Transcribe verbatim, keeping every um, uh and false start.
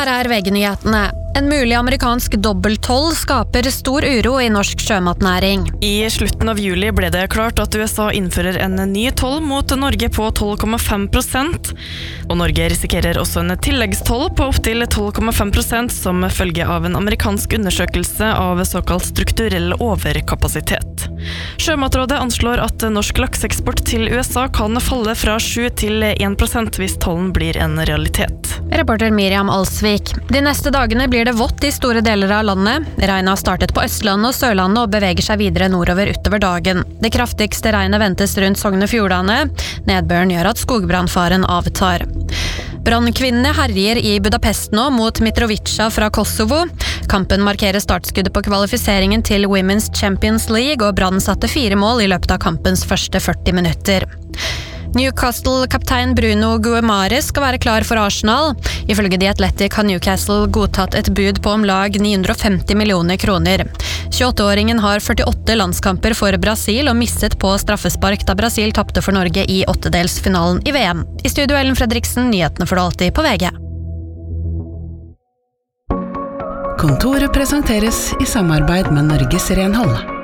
Her er V G-nyhetene. En mulig amerikansk dobbelttoll skaper stor uro i norsk sjømatnæring. I slutten av juli ble det klart at U S A innfører en ny toll mot Norge på tolv komma fem prosent. Og Norge risikerer også en tilleggstoll på opptil tolv komma fem prosent som følge av en amerikansk undersøkelse av såkalt strukturell overkapasitet. Sjømatrådet anslår at norsk lakseeksport til U S A kan falle fra sju til en prosent hvis tollen blir en realitet. Reporter Miriam Alsvik. De neste dagene blir det vått i store deler av landet. Regnet har startet på Østlandet og Sørlandet og beveger seg videre nordover utover dagen. Det kraftigste regnet ventes rundt Sogne Fjordane. Nedbøren gjør at skogbrannfaren avtar. Brannkvinnene herjer i Budapest nå mot Mitrovica fra Kosovo. Kampen markerer startskuddet på kvalifiseringen til Women's Champions League, og Brann satte fire mål i løpet av kampens første førti minutter. Newcastle-kaptein Bruno Guimaraes skal være klar for Arsenal. Ifølge The Athletic har Newcastle godtatt et bud på om lag ni hundre og femti millioner kroner. tjueåtte-åringen har førtiåtte landskamper for Brasil og misset på straffespark da Brasil tapte for Norge i åttedelsfinalen i V M. I studio Ellen Fredriksen, nyhetene får du alltid på V G. Kontoret presenteres i samarbeid med Norges Renhold.